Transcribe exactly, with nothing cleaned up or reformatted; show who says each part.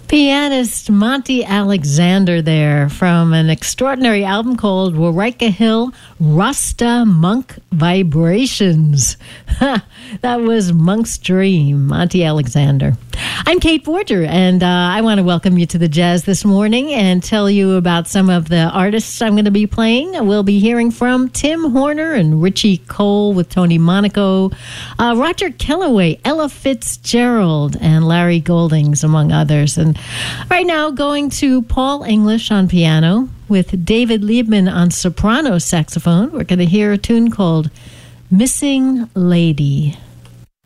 Speaker 1: Pianist Monty Alexander there from an extraordinary album called Warika Hill Rasta Monk Vibrations. That was Monk's Dream, Monty Alexander. I'm Kate Borger, and uh, I want to welcome you to the Jazz this morning and tell you about some of the artists I'm going to be playing. We'll be hearing from Tim Horner and Richie Cole with Tony Monaco, uh, Roger Kellaway, Ella Fitzgerald, and Larry Goldings, among others. And right now, going to Paul English on piano with David Liebman on soprano saxophone. We're going to hear a tune called Missing Lady.